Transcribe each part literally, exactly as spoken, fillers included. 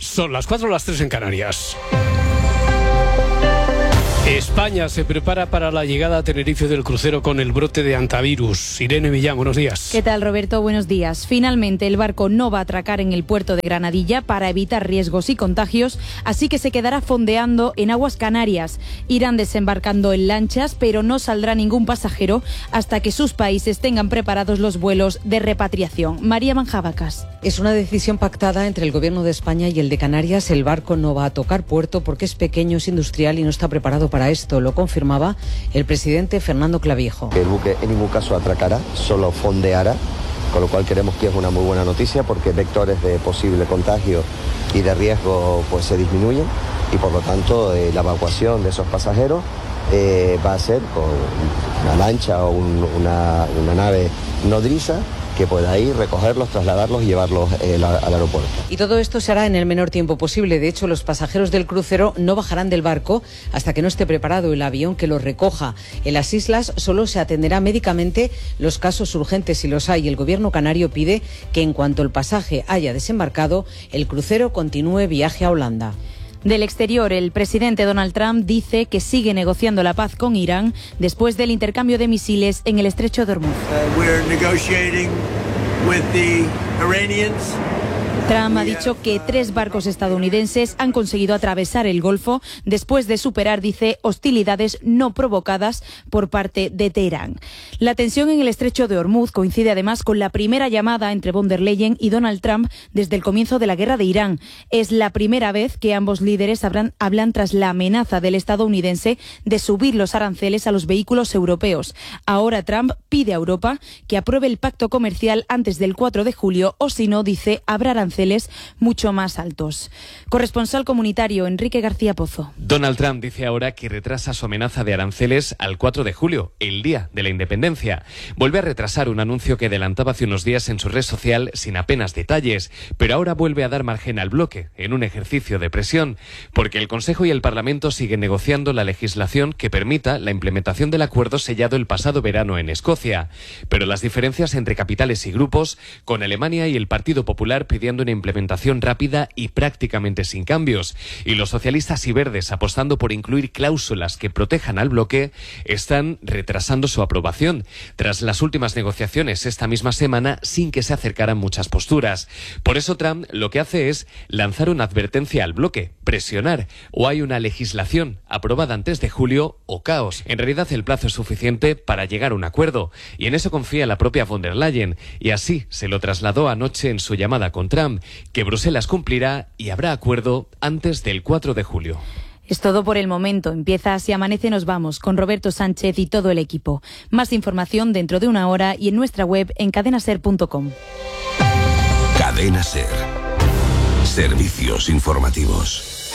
Son las cuatro, las tres en Canarias. España se prepara para la llegada a Tenerife del crucero con el brote de hantavirus. Irene Millán, buenos días. ¿Qué tal, Roberto? Buenos días. Finalmente, el barco no va a atracar en el puerto de Granadilla para evitar riesgos y contagios, así que se quedará fondeando en aguas canarias. Irán desembarcando en lanchas, pero no saldrá ningún pasajero hasta que sus países tengan preparados los vuelos de repatriación. María Manjabacas. Es una decisión pactada entre el Gobierno de España y el de Canarias. El barco no va a tocar puerto porque es pequeño, es industrial y no está preparado para esto. Lo confirmaba el presidente Fernando Clavijo. El buque en ningún caso atracará, solo fondeará, con lo cual creemos que es una muy buena noticia porque vectores de posible contagio y de riesgo pues se disminuyen y por lo tanto eh, la evacuación de esos pasajeros eh, va a ser con una lancha o un, una, una nave nodriza que pueda ir, recogerlos, trasladarlos y llevarlos eh, la, al aeropuerto. Y todo esto se hará en el menor tiempo posible. De hecho, los pasajeros del crucero no bajarán del barco hasta que no esté preparado el avión que los recoja. En las islas solo se atenderá médicamente los casos urgentes si los hay. El gobierno canario pide que en cuanto el pasaje haya desembarcado, el crucero continúe viaje a Holanda. Del exterior, el presidente Donald Trump dice que sigue negociando la paz con Irán después del intercambio de misiles en el estrecho de Hormuz. Uh, we're negotiating with the Iranians. Trump ha dicho que tres barcos estadounidenses han conseguido atravesar el Golfo después de superar, dice, hostilidades no provocadas por parte de Teherán. La tensión en el estrecho de Hormuz coincide además con la primera llamada entre von der Leyen y Donald Trump desde el comienzo de la guerra de Irán. Es la primera vez que ambos líderes hablan, hablan tras la amenaza del estadounidense de subir los aranceles a los vehículos europeos. Ahora Trump pide a Europa que apruebe el pacto comercial antes del cuatro de julio o si no, dice, habrá aranceles mucho más altos. Corresponsal comunitario Enrique García Pozo. Donald Trump dice ahora que retrasa su amenaza de aranceles al cuatro de julio, el día de la independencia. Vuelve a retrasar un anuncio que adelantaba hace unos días en su red social sin apenas detalles, pero ahora vuelve a dar margen al bloque en un ejercicio de presión, porque el Consejo y el Parlamento siguen negociando la legislación que permita la implementación del acuerdo sellado el pasado verano en Escocia. Pero las diferencias entre capitales y grupos, con Alemania y el Partido Popular pidiendo una implementación rápida y prácticamente sin cambios, y los socialistas y verdes apostando por incluir cláusulas que protejan al bloque, están retrasando su aprobación, tras las últimas negociaciones esta misma semana sin que se acercaran muchas posturas. Por eso Trump lo que hace es lanzar una advertencia al bloque, presionar, o hay una legislación aprobada antes de julio o caos. En realidad el plazo es suficiente para llegar a un acuerdo, y en eso confía la propia von der Leyen, y así se lo trasladó anoche en su llamada con Trump, que Bruselas cumplirá y habrá acuerdo antes del cuatro de julio. Es todo por el momento. Empieza Si Amanece Nos Vamos con Roberto Sánchez y todo el equipo. Más información dentro de una hora y en nuestra web en cadena ser punto com. Cadena Ser. Servicios informativos.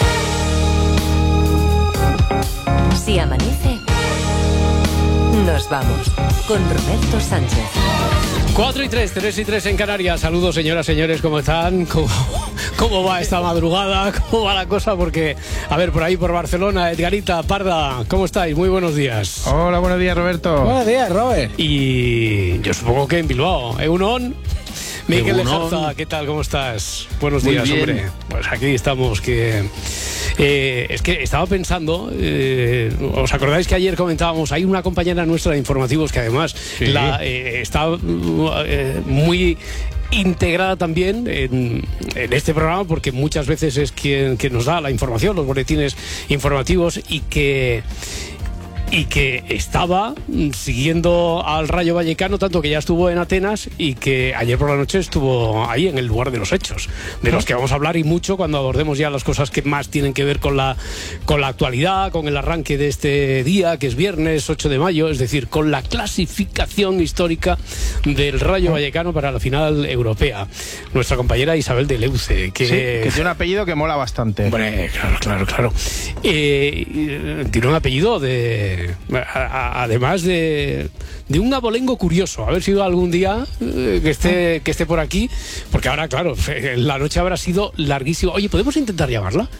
Si amanece, nos vamos con Roberto Sánchez. cuatro y tres, tres y tres en Canarias. Saludos, señoras, señores, ¿cómo están? ¿Cómo, cómo va esta madrugada? ¿Cómo va la cosa? Porque, a ver, por ahí, por Barcelona, Edgarita, Parda, ¿cómo estáis? Muy buenos días. Hola, buenos días, Roberto. Buenos días, Robert. Y yo supongo que en Bilbao, Eunon. Miguel Lejarza, ¿qué tal? ¿Cómo estás? Buenos Muy días, bien. hombre. Pues aquí estamos, que... Eh, es que estaba pensando, eh, ¿os acordáis que ayer comentábamos? Hay una compañera nuestra de informativos que además Sí. la, eh, está eh, muy integrada también en, en este programa, porque muchas veces es quien, quien nos da la información, los boletines informativos, y que... y que estaba siguiendo al Rayo Vallecano, tanto que ya estuvo en Atenas y que ayer por la noche estuvo ahí en el lugar de los hechos, de los que vamos a hablar y mucho cuando abordemos ya las cosas que más tienen que ver con la, con la actualidad, con el arranque de este día, que es viernes ocho de mayo, es decir, con la clasificación histórica del Rayo Vallecano para la final europea. Nuestra compañera Isabel de Leuce, que, Sí, que tiene un apellido que mola bastante. Hombre, claro, claro, claro. Eh, tiene un apellido de... A, a, además de, de un abolengo curioso. A ver si algún día eh, que esté que esté por aquí, porque ahora, claro, la noche habrá sido larguísima. Oye, ¿podemos intentar llamarla?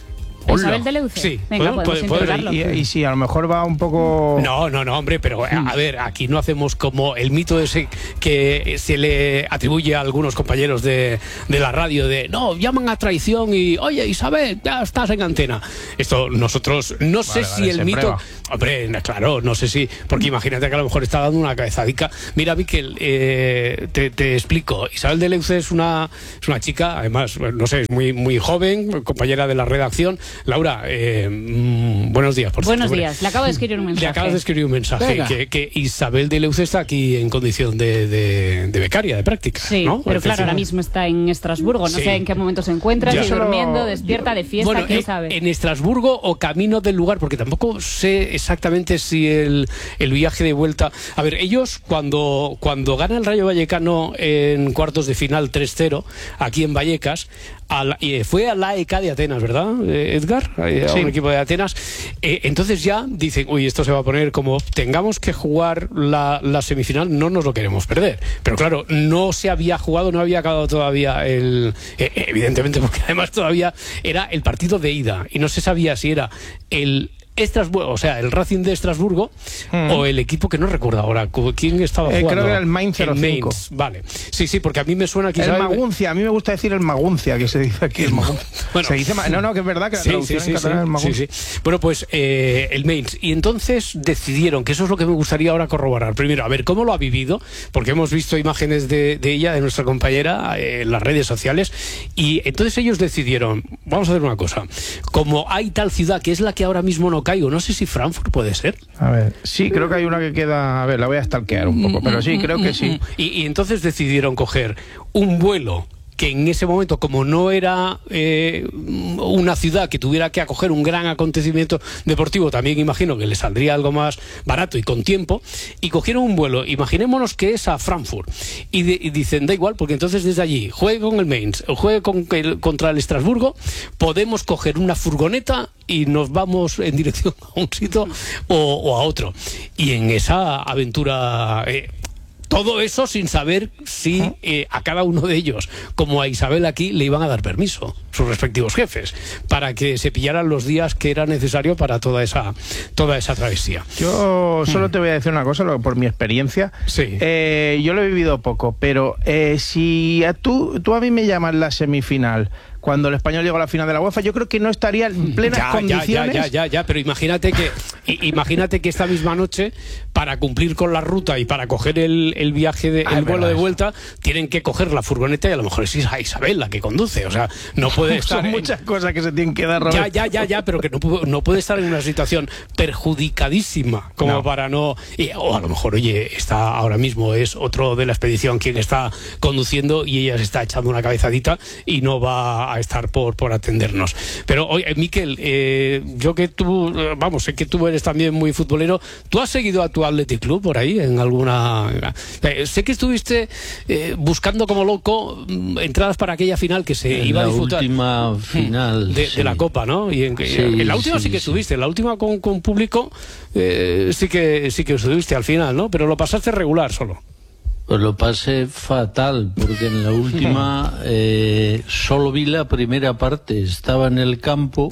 Isabel de Leuce. Sí. Venga, ¿Puedo, podemos puedo, intentarlo. Y, y si a lo mejor va un poco... No, no, no, hombre, pero a, a ver, aquí no hacemos como el mito ese que se le atribuye a algunos compañeros de, de la radio de, no, llaman a traición y, oye, Isabel, ya estás en antena. Esto nosotros, no sé Vale, si vale, el se mito... prueba. Hombre, claro, no sé si... Porque imagínate que a lo mejor está dando una cabezadica. Mira, Miquel, eh, te, te explico. Isabel de Leuce es una, es una chica, además, no sé, es muy, muy joven, compañera de la redacción. Laura, eh, mm, buenos días. Por Buenos cierto, días. Le acabo de escribir un mensaje. Le acabas de escribir un mensaje que, que Isabel de Leuce está aquí en condición de, de, de becaria, de práctica. Sí, ¿no? pero Es claro, decir, ahora mismo está en Estrasburgo. No Sí. sé en qué momento se encuentra, Ya. si durmiendo, despierta, de fiesta, Bueno, quién eh, sabe. en Estrasburgo o camino del lugar, porque tampoco sé exactamente si el, el viaje de vuelta... A ver, ellos cuando, cuando gana el Rayo Vallecano en cuartos de final tres cero, aquí en Vallecas, a la- eh, fue al A E K de Atenas, ¿verdad, eh, Edgar? Eh, a Sí. un equipo de Atenas. Eh, entonces ya dicen, uy, esto se va a poner como tengamos que jugar la, la semifinal, no nos lo queremos perder. Pero claro, no se había jugado, no había acabado todavía el... eh, evidentemente, porque además todavía era el partido de ida y no se sabía si era el... Estrasburgo, o sea, el Racing de Estrasburgo Mm. o el equipo que no recuerdo ahora quién estaba Eh, jugando. creo que era el Mainz cero cinco. Mainz, vale. Sí, sí, porque a mí me suena que El Isabel- Maguncia, a mí me gusta decir el Maguncia, que se dice aquí. El Maguncia. Bueno. Se dice ma- no, no, que es verdad que la Sí, traducción sí, en sí, catalán sí, es el sí, Maguncia. sí. Bueno, pues eh, el Mainz. Y entonces decidieron, que eso es lo que me gustaría ahora corroborar. Primero, a ver cómo lo ha vivido, porque hemos visto imágenes de, de ella, de nuestra compañera, eh, en las redes sociales. Y entonces ellos decidieron, vamos a hacer una cosa. Como hay tal ciudad que es la que ahora mismo no caigo, no sé si Frankfurt puede ser. A ver, sí, creo que hay una que queda... A ver, la voy a stalkear un poco, pero sí, creo que sí. Y, y entonces decidieron coger un vuelo que en ese momento, como no era eh, una ciudad que tuviera que acoger un gran acontecimiento deportivo, también imagino que le saldría algo más barato y con tiempo, y cogieron un vuelo, imaginémonos que es a Frankfurt, y, de, y dicen, da igual, porque entonces desde allí, juegue con el Mainz, o juegue con el, contra el Estrasburgo, podemos coger una furgoneta y nos vamos en dirección a un sitio o, o a otro. Y en esa aventura... Eh, todo eso sin saber si eh, a cada uno de ellos, como a Isabel aquí, le iban a dar permiso, sus respectivos jefes, para que se pillaran los días que era necesario para toda esa, toda esa travesía. Yo solo te voy a decir una cosa, lo- por mi experiencia. Sí. Eh, yo lo he vivido poco, pero eh, si a tú, tú a mí me llamas la semifinal, cuando el Español llegó a la final de la UEFA, yo creo que no estaría en plenas Ya, condiciones. ya, ya, ya, ya, pero imagínate que i- imagínate que esta misma noche, para cumplir con la ruta y para coger el, el viaje, de, Ah, el es vuelo verdad de eso. vuelta, tienen que coger la furgoneta y a lo mejor es Isa- Isabel la que conduce, o sea, no puede estar... Son en- muchas cosas que se tienen que dar, Ya, Roberto. ya, ya, ya, pero que no, pu- no puede estar en una situación perjudicadísima como No. para no... y- o a lo mejor, oye, está ahora mismo es otro de la expedición quien está conduciendo y ella se está echando una cabezadita y no va a estar por, por atendernos. Pero, oye, Miquel, eh, yo que tú, eh, vamos, sé que tú eres también muy futbolero, ¿tú has seguido a tu Athletic Club por ahí en alguna... Eh, sé que estuviste eh, buscando como loco mm, entradas para aquella final que se En iba a la disfrutar. última final, de, sí. de la Copa, ¿no? Y en, Sí, en la última sí, sí, que sí. estuviste, en la última con, con público eh, sí que sí que estuviste al final, ¿no? Pero lo pasaste regular solo. Pues lo pasé fatal, porque en la última eh, solo vi la primera parte, estaba en el campo,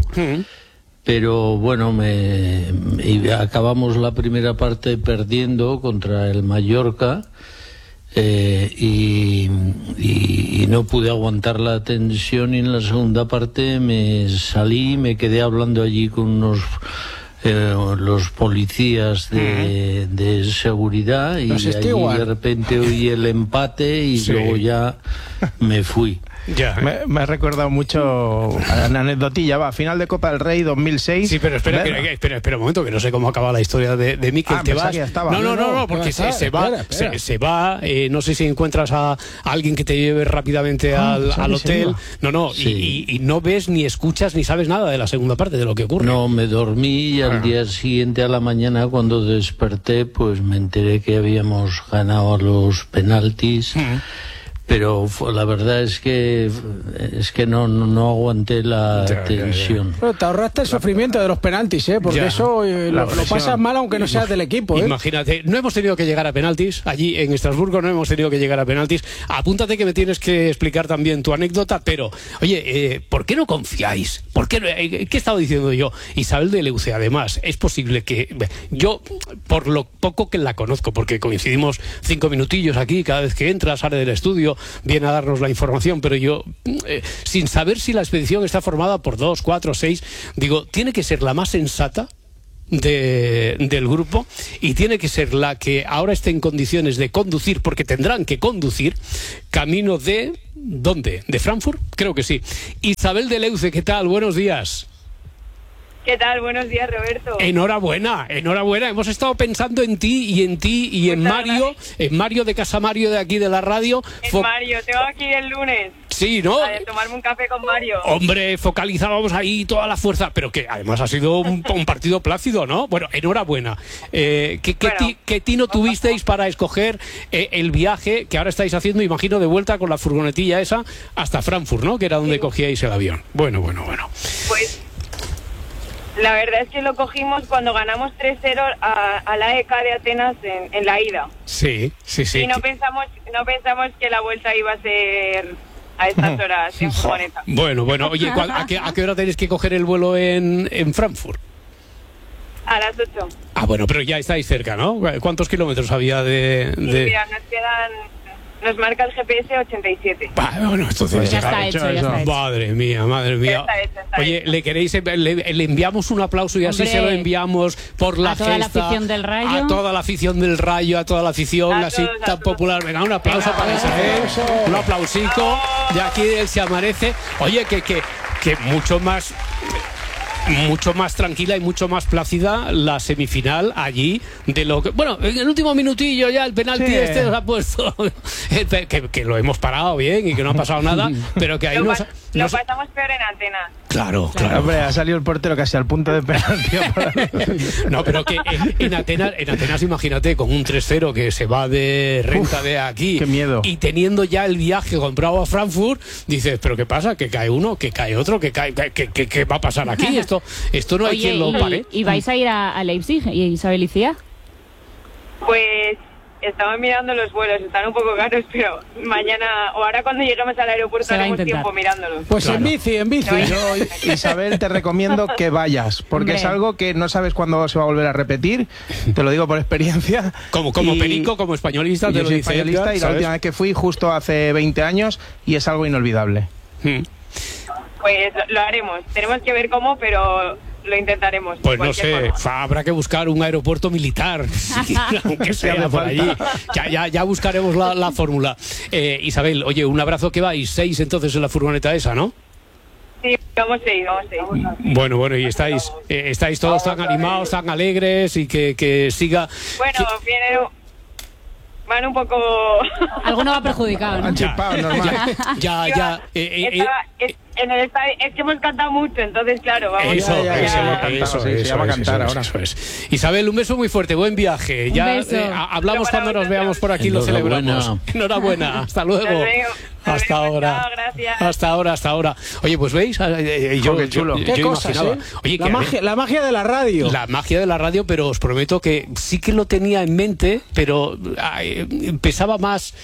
pero bueno, me, me- acabamos la primera parte perdiendo contra el Mallorca. Eh, y, y- y no pude aguantar la tensión y en la segunda parte me salí, me quedé hablando allí con unos eh, los policías de, de seguridad y Los allí stewards. de repente oí el empate y Sí. luego ya me fui. Ya. Me, me ha recordado mucho a la anecdotilla, va, final de Copa del Rey dos mil seis. Sí, pero espera, Ver- que- que- espera, espera un momento, que no sé cómo acaba la historia de, de Miquel. Ah, Te pensaba vas. que ya estaba. No, no, no, no, porque ya se, está, se va, espera, espera. Se, se va. eh, no sé si encuentras a, a alguien que te lleve rápidamente Ah, al, pensaba al que se hotel. iba. No, no, y- Sí. y, y no ves ni escuchas ni sabes nada de la segunda parte de lo que ocurre. No, me dormí y al día siguiente a la mañana cuando desperté pues me enteré que habíamos ganado a los penaltis. pero fue- la verdad es que es que no, no, no aguanté la Ya, ya, ya. tensión. Pero te ahorraste el sufrimiento de los penaltis, ¿eh? Porque Ya. eso eh, La lo, lo presión. pasas mal aunque no seas del equipo, ¿eh? Imagínate, no hemos tenido que llegar a penaltis, allí en Estrasburgo no hemos tenido que llegar a penaltis. Apúntate que me tienes que explicar también tu anécdota, pero, oye, eh, ¿por qué no confiáis? ¿Por qué, no- eh, ¿Qué he estado diciendo yo? Isabel de Leuce, además, es posible que yo, por lo poco que la conozco, porque coincidimos cinco minutillos aquí, cada vez que entra, sale del estudio, viene a darnos la información, pero yo, eh, sin saber si la expedición está formada por dos, cuatro, seis, digo, tiene que ser la más sensata de, del grupo y tiene que ser la que ahora esté en condiciones de conducir, porque tendrán que conducir camino de... ¿Dónde? ¿De Frankfurt? Creo que sí. Isabel de Leuce, ¿qué tal? Buenos días. ¿Qué tal? Buenos días, Roberto. Enhorabuena, enhorabuena. Hemos estado pensando en ti y en ti y en Mario, en Mario de Casa Mario de aquí de la radio. Es Fo- Mario, tengo aquí el lunes. Sí, ¿no? A tomarme un café con Mario. Hombre, focalizábamos ahí toda la fuerza, pero que además ha sido un, un partido plácido, ¿no? Bueno, enhorabuena. Eh, ¿qué, qué, Bueno. ti- qué tino tuvisteis para escoger eh, el viaje que ahora estáis haciendo, imagino, de vuelta con la furgonetilla esa hasta Frankfurt, ¿no? Que era donde cogíais el avión. Bueno, bueno, bueno. Pues la verdad es que lo cogimos cuando ganamos tres cero a, a la E K de Atenas en, en la ida. Sí, sí, sí. y no pensamos, no pensamos que la vuelta iba a ser a estas horas en furgoneta. Bueno, bueno, oye, ¿cuál- ¿a qué, a qué hora tenéis que coger el vuelo en, en Frankfurt? A las ocho. Ah, bueno, pero ya estáis cerca, ¿no? ¿Cuántos kilómetros había de...? Y de... mira, nos quedan, nos marca el G P S ochenta y siete. Ah, bueno, entonces Ya está hecho, ya está hecho. Madre mía, madre mía. Ya está hecho, está Oye, hecho. le queréis, le, le enviamos un aplauso y así Hombre, se lo enviamos por la a toda la gesta, afición del Rayo. a toda la afición del Rayo, a toda la afición A así todos, a tan todos. popular. Venga, un aplauso Venga, para Isabel, eso. un aplausico de aquí del Se Amanece. Oye, que, que, que mucho más... mucho más tranquila y mucho más plácida la semifinal allí de lo que... Bueno, en el último minutillo ya el penalti Sí. este nos ha puesto... que, que lo hemos parado bien y que no ha pasado nada, pero que ahí Lo, nos... pas- lo nos- pasamos peor en Atenas. Claro, claro. Hombre, ha salido el portero casi al punto de penalti. No, pero que en, en Atenas, en Atenas, imagínate, con un tres cero que se va de renta de aquí. qué miedo. Y teniendo ya el viaje comprado a Frankfurt, dices, ¿pero qué pasa? Que cae uno, que cae otro, que cae... que, que- que- ¿qué va a pasar aquí? Esto, esto no hay Oye, quien lo y, pare. y vais a ir a, a Leipzig, y Isabel y Cía. Pues estamos mirando los vuelos, están un poco caros, pero mañana o ahora cuando lleguemos al aeropuerto Se va a haremos intentar. tiempo mirándolos. Pues Claro. en bici, en bici. Yo, Isabel, te recomiendo que vayas, porque Hombre. es algo que no sabes cuándo se va a volver a repetir, te lo digo por experiencia. Como, como Y- perico, como españolista, te yo lo soy dice españolista Edgar, y la ¿sabes? última vez que fui justo hace veinte años y es algo inolvidable. Hmm. Pues lo, lo haremos. Tenemos que ver cómo, pero lo intentaremos. de Pues no cualquier sé, forma. fa- habrá que buscar un aeropuerto militar, aunque sea hace por falta. allí. Ya, ya, ya buscaremos la, la fórmula. Eh, Isabel, oye, un abrazo, que vais seis entonces en la furgoneta esa, ¿no? Sí, vamos a ir, vamos a ir. Bueno, bueno, y estáis, eh, estáis todos tan animados, tan alegres y que, que siga... Bueno, vienen... Van un poco... Alguno va perjudicado, ¿no? Han chispado, normal. Ya, ya... eh, eh, eh, Estaba- es, en el estadio, es que hemos cantado mucho, entonces claro, vamos Eso, ya, ya, eso, ya hemos cantado, eso, sí, se eso llama es, cantar eso es, ahora. eso es. Isabel, un beso muy fuerte, buen viaje. Un Ya beso. eh, a- hablamos Pero para cuando nos vosotros. veamos por aquí, lo Enhorabuena. celebramos. Enhorabuena, hasta luego. Nos vemos, nos Hasta vemos, ahora. chao, gracias. Hasta ahora, hasta ahora. Oye, pues veis, Eh, eh, yo, Jo, qué chulo. yo- Qué yo cosas, imaginaba. ¿eh? Oye, la, que- magia, la magia de la radio. la magia de la radio, pero os prometo que sí que lo tenía en mente, pero ay, pesaba más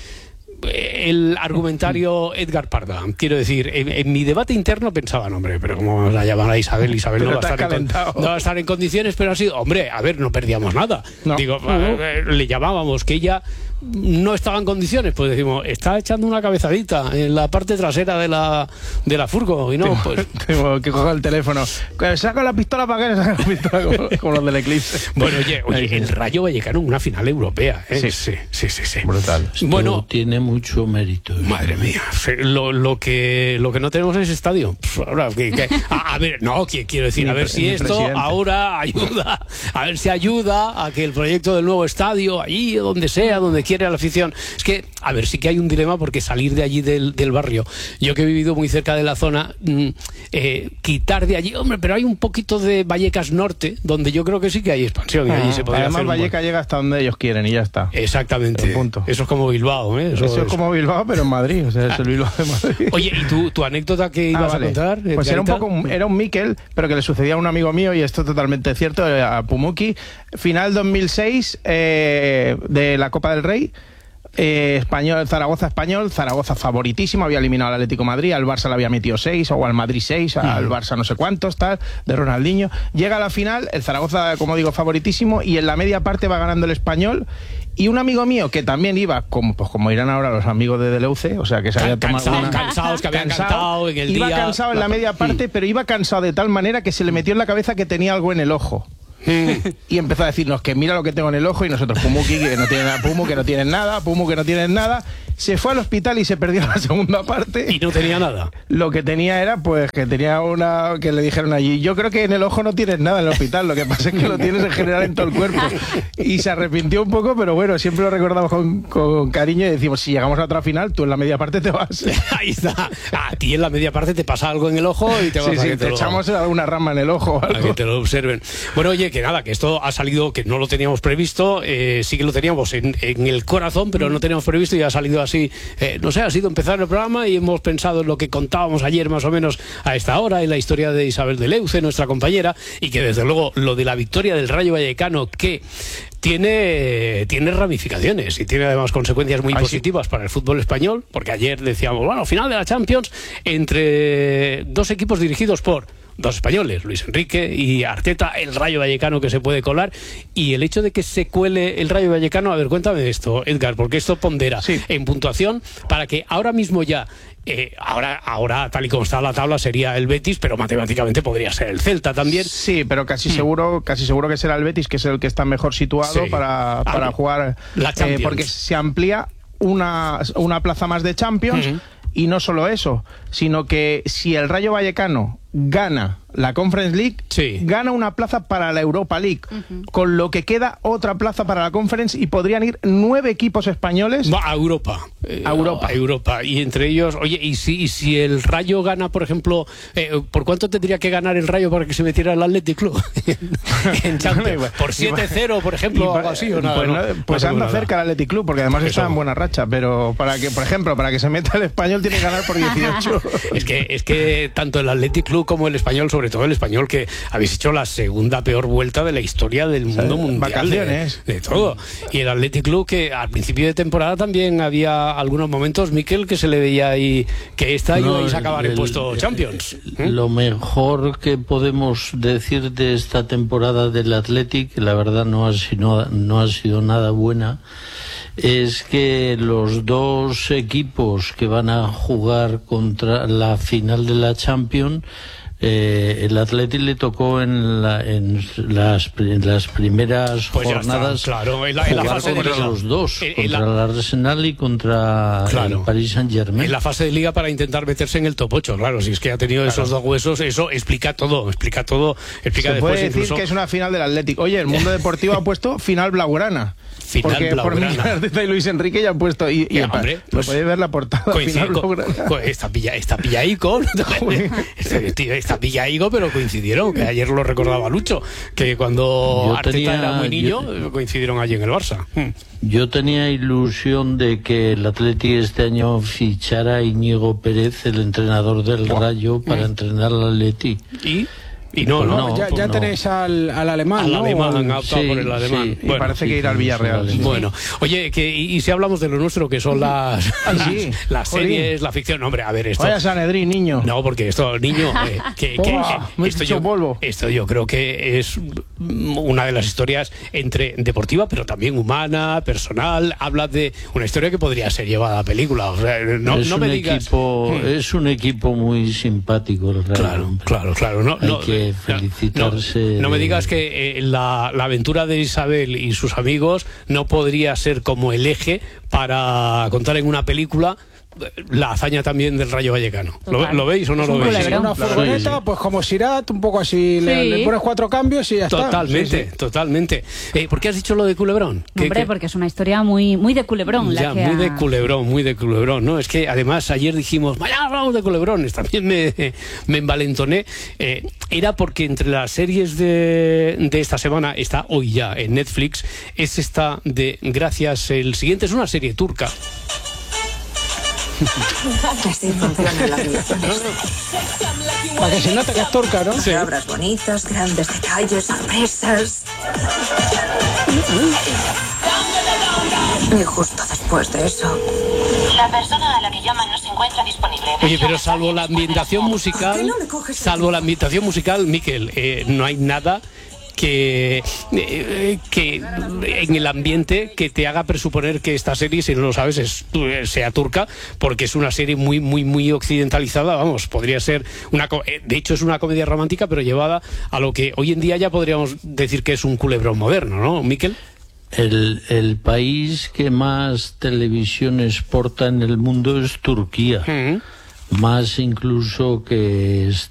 el argumentario Edgar Parda. Quiero decir, en, en mi debate interno pensaba, no, hombre, pero ¿cómo vamos a llamar a Isabel? Isabel no Pero va, a te estar has en, con- calentado. no va a estar en condiciones, pero ha sido, hombre, a ver, no perdíamos nada. No. Digo, eh, le llamábamos que ella no estaba en condiciones, pues decimos, está echando una cabezadita en la parte trasera de la, de la furgo, y no, pues... Tengo que coger el teléfono. Saca la pistola para que saca la pistola como, como los del Eclipse. Bueno, oye, oye, el Rayo Vallecano en una final europea, ¿eh? Sí. sí, sí, sí, sí. Brutal. Esto Bueno, tiene mucho mérito. ¿eh? madre mía, lo, lo que lo que no tenemos es estadio. Pff, ahora, que- que- a, a ver, no, que- quiero decir, Ni a ver pre- si ni esto presidente. ahora ayuda, a ver si ayuda a que el proyecto del nuevo estadio, allí, o donde sea, donde quiere a la afición. Es que, a ver, sí que hay un dilema porque salir de allí del, del barrio, yo que he vivido muy cerca de la zona, mmm, eh, quitar de allí, hombre, pero hay un poquito de Vallecas Norte, donde yo creo que sí que hay expansión. Y allí se podría Además, hacer Vallecas buen... llega hasta donde ellos quieren y ya está. Exactamente. Punto. Eso es como Bilbao, ¿eh? Eso, Eso es, es como Bilbao, pero en Madrid. O sea, es el Bilbao de Madrid. Oye, ¿y tu, tu anécdota que ibas ah, vale. a contar? Pues era un poco un, era un Mikel, pero que le sucedía a un amigo mío, y esto es totalmente cierto, a Pumuki. Final dos mil seis eh, de la Copa del Rey. Eh, español, Zaragoza español, Zaragoza favoritísimo, había eliminado al Atlético de Madrid, al Barça le había metido seis, o al Madrid seis, mm. al Barça no sé cuántos, tal, de Ronaldinho. Llega a la final, el Zaragoza, como digo, favoritísimo, y en la media parte va ganando el Español. Y un amigo mío que también iba, como, pues como irán ahora los amigos de Deleuze, o sea que se había tomado cansados, una... cansados, que habían cansado, cantado en el iba día. Iba cansado en la media parte, pero iba cansado de tal manera que se le metió en la cabeza que tenía algo en el ojo. Y empezó a decirnos que mira lo que tengo en el ojo, y nosotros, Pumuki, que no tiene nada, Pumu, que no tienen nada, Pumu, que no tienen nada. Se fue al hospital y se perdió la segunda parte. Y no tenía nada. Lo que tenía era, pues, que tenía una... que le dijeron allí, yo creo que en el ojo no tienes nada en el hospital, lo que pasa es que lo tienes en general en todo el cuerpo. Y se arrepintió un poco, pero bueno, siempre lo recordamos con, con cariño y decimos, si llegamos a otra final, tú en la media parte te vas. Ahí está. A ti en la media parte te pasa algo en el ojo y te vas sí, a sí, que te, te lo... echamos alguna rama en el ojo o algo. A que te lo observen. Bueno, oye, que nada, que esto ha salido, que no lo teníamos previsto, eh, sí que lo teníamos en, en el corazón, pero no teníamos previsto y ha salido así, eh, no sé, ha sido empezar el programa y hemos pensado en lo que contábamos ayer más o menos a esta hora, en la historia de Isabel Deleuze, nuestra compañera, y que desde luego lo de la victoria del Rayo Vallecano, que tiene, tiene ramificaciones y tiene además consecuencias muy Ay, positivas sí. para el fútbol español, porque ayer decíamos, bueno, final de la Champions entre dos equipos dirigidos por dos españoles, Luis Enrique y Arteta, el Rayo Vallecano que se puede colar, y el hecho de que se cuele el Rayo Vallecano, a ver, cuéntame esto, Edgar, porque esto pondera sí. en puntuación para que ahora mismo ya, eh, ahora, ahora tal y como está la tabla sería el Betis, pero matemáticamente podría ser el Celta también. Sí, pero casi hmm. seguro, casi seguro que será el Betis, que es el que está mejor situado sí. para, para ah, jugar, la Champions. Eh, porque se amplía una, una plaza más de Champions. Hmm. Y no solo eso, sino que si el Rayo Vallecano gana la Conference League, sí. gana una plaza para la Europa League, uh-huh. con lo que queda otra plaza para la Conference, y podrían ir nueve equipos españoles a Europa. Eh, a Europa. A Europa. Y entre ellos, oye, y si, y si el Rayo gana, por ejemplo, eh, ¿por cuánto tendría que ganar el Rayo para que se metiera el Athletic Club? en Champions. Por siete cero, por ejemplo, o algo así. ¿O nada? Pues, no, no, pues anda nada. cerca el Athletic Club, porque además Eso. está en buena racha, pero para que, por ejemplo, para que se meta el Español tiene que ganar por dieciocho. es que es que tanto el Athletic Club como el Español, sobre todo el Español, que habéis hecho la segunda peor vuelta de la historia del mundo mundial. Vacaciones. De, de todo. Y el Athletic Club, que al principio de temporada también había algunos momentos, Miquel, que se le veía ahí que esta no, ibais a acabar el, en puesto el, Champions. ¿Eh? Lo mejor que podemos decir de esta temporada del Athletic, la verdad no ha sido, no ha sido nada buena, es que los dos equipos que van a jugar contra la final de la Champions, Eh, el Athletic le tocó en, la, en, las, en las primeras pues jornadas está, claro, en la, en la fase contra de liga. los dos, en, contra en la... el Arsenal y contra claro. el Paris Saint-Germain. En la fase de liga para intentar meterse en el top ocho, claro, si es que ha tenido claro. esos dos huesos, eso explica todo, explica todo, explica Se después puede decir incluso... que es una final del Athletic. Oye, el Mundo Deportivo ha puesto final blaugrana. Final porque blaugrana. Por Arteta y Luis Enrique ya han puesto y, y ya, hombre, pues, podéis ver la portada final blaugrana. Está pilla, está pillaico, está, está pillaico, pero coincidieron, que ayer lo recordaba Lucho, que cuando yo Arteta tenía, era muy niño yo, coincidieron allí en el Barça. Yo tenía ilusión de que el Atleti este año fichara a Íñigo Pérez, el entrenador del wow. Rayo, para mm. entrenar al Atleti. ¿Y? Y no, pues no, no, ya, pues ya no. tenéis al, al alemán, al ¿no? alemán, han optado sí, por el alemán. Sí, bueno, y parece sí, que irá al Villarreal. Sí. Bueno, oye, que, y, y si hablamos de lo nuestro, que son las, Ay, las, sí. las series, la ficción, no, hombre, a ver esto. Vaya Sanedrín, niño. No, porque esto, niño, eh, que, que, oh, eh, esto, yo, polvo. esto yo creo que es una de las historias entre deportiva, pero también humana, personal. Habla de una historia que podría ser llevada a película. O sea, no, es no un me digas. Equipo, hmm. Es un equipo muy simpático, el Real. Claro, claro, claro. No, Hay no, que felicitar. No, no me digas que eh, la, la aventura de Isabel y sus amigos no podría ser como el eje para contar en una película la hazaña también del Rayo Vallecano. ¿Lo, ¿Lo veis o no lo veis? Sí, una furgoneta, sí, pues como Sirat, un poco así, sí. le, le pones cuatro cambios y ya totalmente, está. Sí, sí. Totalmente, eh, ¿por qué has dicho lo de Culebrón? Hombre, porque es una historia muy, muy de Culebrón. Ya, la que muy ha... de Culebrón, muy de Culebrón, ¿no? Es que además ayer dijimos, mañana hablamos de Culebrones, también me, me envalentoné. Eh, era porque entre las series de, de esta semana, está hoy ya en Netflix, es esta de Gracias, el siguiente es una serie turca. Así funcionan las relaciones. Para que se note que es turca, ¿no? Sí. Palabras bonitas, grandes detalles, sorpresas. Y justo después de eso, la persona a la que llaman no se encuentra disponible. Oye, pero salvo la ambientación musical, salvo la ambientación musical, Miquel, eh, no hay nada que, eh, que en el ambiente que te haga presuponer que esta serie, si no lo sabes, es, sea turca, porque es una serie muy, muy, muy occidentalizada, vamos, podría ser una... De hecho, es una comedia romántica, pero llevada a lo que hoy en día ya podríamos decir que es un Culebrón moderno, ¿no, Miquel? El, el país que más televisión exporta en el mundo es Turquía, uh-huh. más incluso que